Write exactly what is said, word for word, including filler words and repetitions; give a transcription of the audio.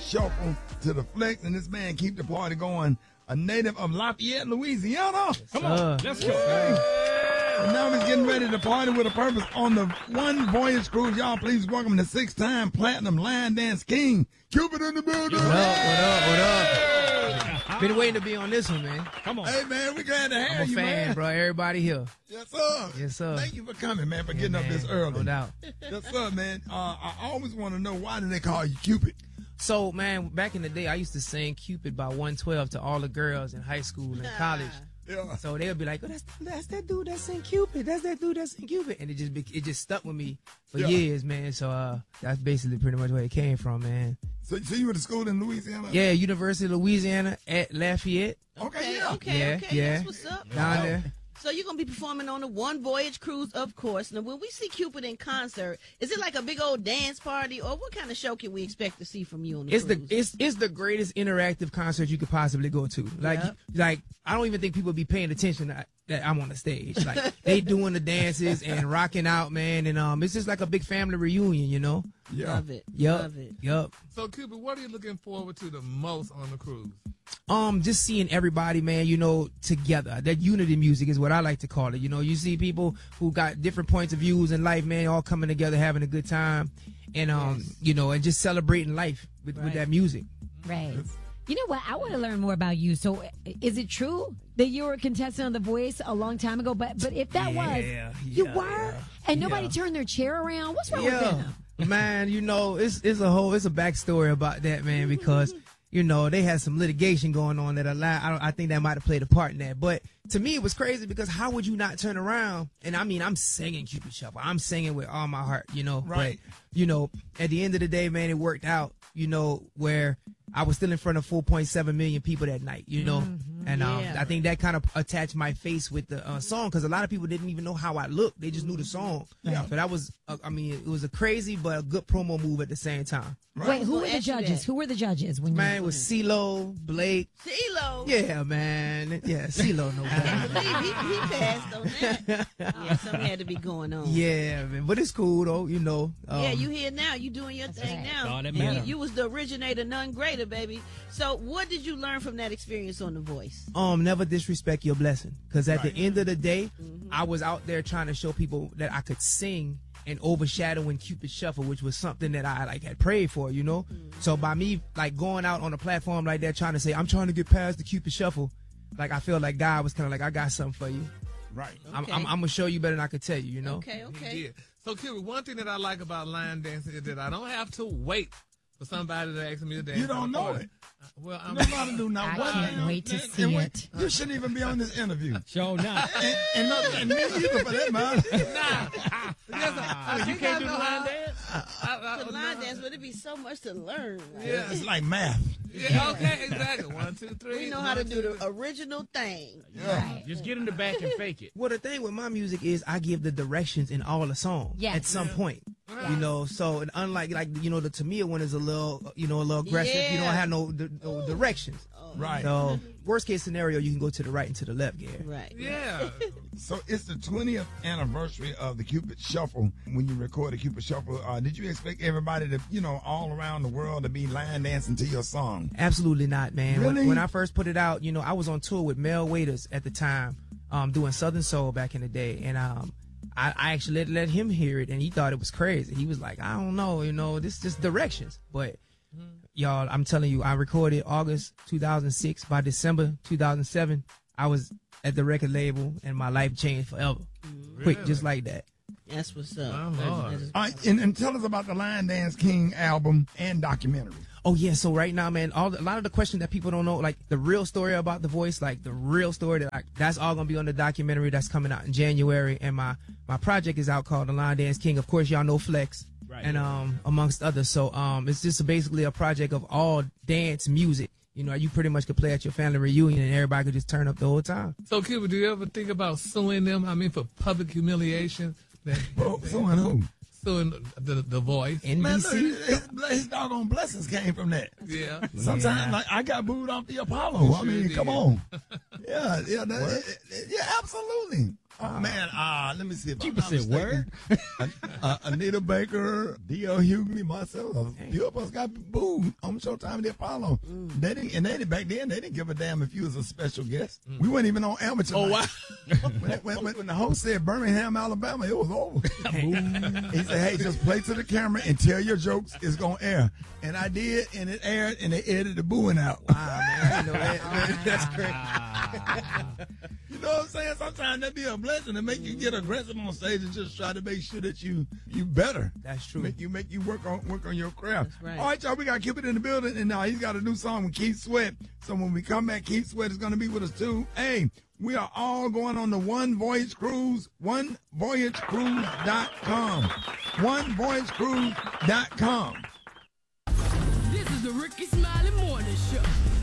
Shuffle to the flex, and this man keep the party going. A native of Lafayette, Louisiana. Come on, let's go. And now he's getting ready to party with a purpose on the One Voyage Cruise. Y'all, please welcome the six-time platinum line dance king, Cupid in the building. What up? What up? What up? Been waiting to be on this one, man. Come on. Hey, man, we glad to have I'm a you, fan, man. bro. Everybody here. Yes, sir. Yes, sir. Thank you for coming, man, for Yeah, getting man. up this early. No doubt. Yes, sir, man. Uh, I always want to know, why do they call you Cupid? So, man, back in the day, I used to sing Cupid by one twelve to all the girls in high school and college. Yeah. So they would be like, "Oh, that's that's that dude that sing Cupid. That's that dude that sing Cupid," and it just be, it just stuck with me for Yeah. years, man. So uh, that's basically pretty much where it came from, man. So, so you went to school in Louisiana? Yeah, University of Louisiana at Lafayette. Okay, Okay, yeah. okay, Yeah, okay. yeah. That's what's up. Down there. So you're gonna be performing on the One Voyage Cruise, of course. Now, when we see Cupid in concert, is it like a big old dance party, or what kind of show can we expect to see from you on the It's the cruise? it's it's the greatest interactive concert you could possibly go to. Like Yep. like I don't even think people be paying attention that, that I'm on the stage. Like they doing the dances and rocking out, man. And um, it's just like a big family reunion, you know. Yeah. Love it. Yup. Love it. Yup. So, Cupid, what are you looking forward to the most on the cruise? Um, just seeing everybody, man, you know, together. That unity music is what I like to call it. You know, you see people who got different points of views in life, man, all coming together, having a good time, and um, you know, and just celebrating life with, with Right. that music. Right. You know what? I want to learn more about you. So, is it true that you were a contestant on The Voice a long time ago? But but if that was, Yeah, you yeah, were, yeah. and nobody Yeah. turned their chair around. What's wrong with them? Man, you know, it's it's a whole it's a backstory about that, man, because you know they had some litigation going on that allowed. I, don't, I think that might have played a part in that. But to me, it was crazy because how would you not turn around? And I mean, I'm singing Cupid Shuffle. I'm singing with all my heart, you know. Right. But you know, at the end of the day, man, it worked out. You know, where I was still in front of four point seven million people that night. You know, and um, Yeah. I think that kind of attached my face with the uh, song because a lot of people didn't even know how I looked. They just knew the song. Yeah. So that was, uh, I mean, it was a crazy but a good promo move at the same time. Wait, who Well, were the ask you judges? that. Who were the judges? When Man, you, it was CeeLo, Blake. CeeLo. Yeah, man. Yeah, CeeLo, no I doubt. believe he, he passed on that. Yeah, something had to be going on. Yeah, man. But it's cool, though, you know. Um, Yeah, you here now. You doing your thing right. now. All that And matter. you, you was the originator, none greater, baby. So what did you learn from that experience on The Voice? um, never disrespect your blessing. Because at Right. the end of the day, Mm-hmm. I was out there trying to show people that I could sing and overshadowing Cupid Shuffle, which was something that I like had prayed for, you know. Mm-hmm. So by me like going out on a platform like that, trying to say I'm trying to get past the Cupid Shuffle, like I feel like God was kind of like I got something for you. Right. I'm, Okay. I'm, I'm gonna show you better than I could tell you, you know. Okay, okay. Yeah. So, Cupid, one thing that I like about line dancing is that I don't have to wait for somebody to ask me to dance. You don't on the know floor. it. Uh, Well, You I'm don't know how to do now. I What can't now? wait to And- see and wait, it. You shouldn't even be on this interview. Show not. and, and, no, and me either, for that matter. Yes, I, I You think can't I do know line how- dance? I, I, The line dance, but it'd be so much to learn. Like, Yeah. It's like math. Yeah, okay, exactly. One, two, three. We know how to one, do two, the three. original thing. Right. Just get in the back and fake it. Well, the thing with my music is I give the directions in all the songs Yes. at some point. You know, so and unlike like you know the Tamia one is a little you know a little aggressive. You Yeah. don't have no, d- no directions. Right. So worst case scenario, you can go to the right and to the left, Gary. Right. Yeah. So it's the twentieth anniversary of the Cupid Shuffle. When you recorded Cupid Shuffle, uh, did you expect everybody to, you know, all around the world to be line dancing to your song? Absolutely not, man. Really? When, when I first put it out, you know, I was on tour with Mel Waiters at the time, um, doing Southern Soul back in the day, and um, I, I actually let, let him hear it, and he thought it was crazy. He was like, I don't know, you know, this just directions. But y'all, I'm telling you, I recorded August two thousand six. By December two thousand seven, I was at the record label, and my life changed forever, quick, just like that. That's what's up. Oh, That's- Lord. that's- All right, and, and tell us about the Line Dance King album and documentary. Oh yeah, so right now, man, all the, a lot of the questions that people don't know, like the real story about The Voice, like the real story that I, that's all gonna be on the documentary that's coming out in January, and my my project is out called The Line Dance King. Of course, y'all know Flex, Right. and um amongst others. So um it's just basically a project of all dance music. You know, you pretty much could play at your family reunion and everybody could just turn up the whole time. So, Cupid, do you ever think about suing them? I mean, for public humiliation? That, Oh, so and who? suing the, the voice? Man, look, N B C. his, his doggone blessings came from that. Yeah. Sometimes, Yeah. like, I got booed off the Apollo. I sure mean, did. come on. Yeah, yeah, that, it- it- yeah, absolutely. Oh man, uh, let me see if Cupid I'm said not word. mistaken. uh, Anita Baker, D L. Hughley, myself, a few of us got booed on Showtime and the Apollo. Mm. They didn't, and they didn't, back then they didn't give a damn if you was a special guest. We weren't even on amateur. Oh, night. wow. when, when, when, when the host said Birmingham, Alabama, it was over. He said, "Hey, just play to the camera and tell your jokes. It's gonna air." And I did, and it aired, and they edited the booing out. Wow, man, I didn't know that. Man, that's great. You know what I'm saying? Sometimes that'd be a blessing to make you get aggressive on stage and just try to make sure that you you better. That's true. Make you make you work on work on your craft. That's right. All right, y'all. We got Cupid in the building, and now he's got a new song with Keith Sweat. So when we come back, Keith Sweat is going to be with us too. Hey, we are all going on the One Voyage Cruise. one voyage cruise dot com. one voyage cruise dot com. This is the Ricky Smiley Morning Show.